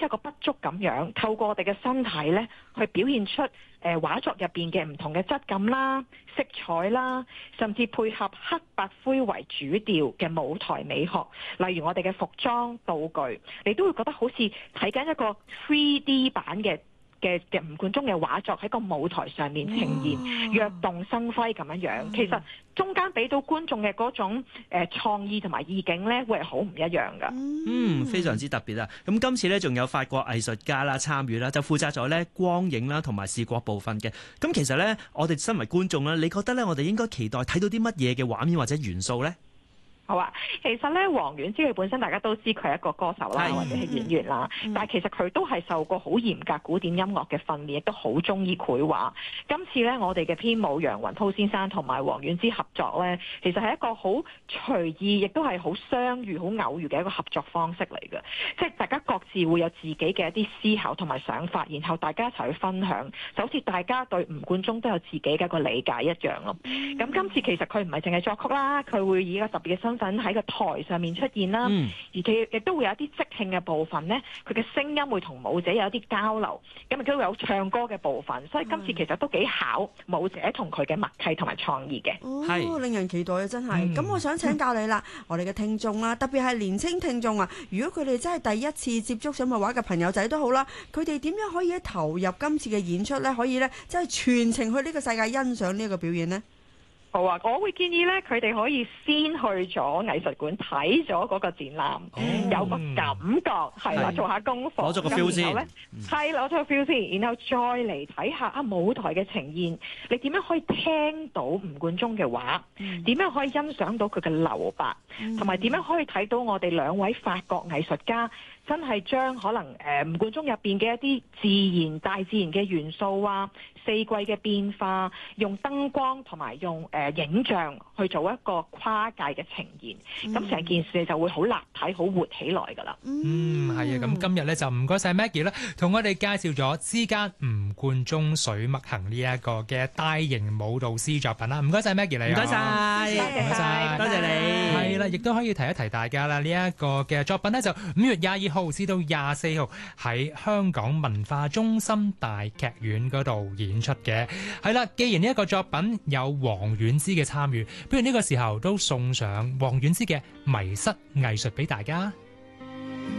似一個筆觸咁樣，透過我哋嘅身體咧，去表現出畫作入邊嘅唔同嘅質感啦、色彩啦，甚至配合黑白灰為主調嘅舞台美學，例如我哋嘅服裝道具，你都會覺得好似睇緊一個 3D 版嘅吳冠中嘅畫作喺個舞台上面呈現，躍動生輝咁樣樣。其實中間俾到觀眾嘅嗰種創意同埋意境咧，會係好唔一樣噶。 非常之特別啊！咁今次咧仲有法國藝術家啦參與啦，就負責咗咧光影啦同埋視覺部分嘅。咁其實咧，我哋身為觀眾咧，你覺得咧我哋應該期待睇到啲乜嘢嘅畫面或者元素咧？ 好啊，其實咧，王菀之佢本身大家都知佢係一個歌手啦，或者係演員啦，但係其實佢都係受過好嚴格古典音樂嘅訓練，亦都好中意繪畫。今次咧，我哋嘅編舞楊雲濤先生同埋王菀之合作咧，其實係一個好隨意，亦都係好相遇、好偶遇嘅一個合作方式嚟嘅。即係大家各自會有自己嘅一啲思考同埋想法，然後大家一齊去分享，就好似大家對吳冠中都有自己嘅一個理解一樣咯。咁今次其實佢唔係淨係作曲啦，佢會以一個特別嘅身份喺個台上面出現啦，而佢亦都會有一啲即興嘅部分呢，佢嘅聲音會同舞者有一啲交流，咁亦都會有唱歌嘅部分，所以今次其實都幾考舞者同佢嘅默契同埋創意嘅。 令人期待啊！真係。咁我想請教你啦，我哋嘅聽眾啦，特別係年青聽眾啊，如果佢哋真係第一次接觸水墨畫嘅朋友仔都好啦，佢哋點樣可以投入今次嘅演出呢？可以呢，即係全程去呢個世界欣賞呢一個表演呢？ 好啊！我會建議咧，佢哋可以先去咗藝術館睇咗嗰個展覽，有個感覺係啦，做下功課， 攞咗個 feel 先， 係攞咗個 feel先，然後再嚟睇下舞台嘅呈現，你點樣可以聽到吳冠中嘅畫，點樣可以欣賞到佢嘅留白，同埋點樣可以睇到我哋兩位法國藝術家真係將可能吳冠中入邊嘅一啲大自然嘅元素啊，四季嘅變化，用燈光同埋用影像去做一個跨界嘅呈現，咁成件事就會好立體、好活起來㗎啦。 係啊，咁今日咧就唔該晒 Maggie 啦，同我哋介紹咗之間吳冠中水墨行呢一個嘅大型舞蹈詩作品啦。唔該晒 Maggie 你， 唔該晒，多謝你。 係啦，亦都可以提一提大家啦，呢一個嘅作品呢，就5月22號至到24號喺香港文化中心大劇院嗰度演出嘅。係啦，既然呢一個作品有王菀之嘅參與，不如呢個時候都送上王菀之嘅迷失藝術俾大家。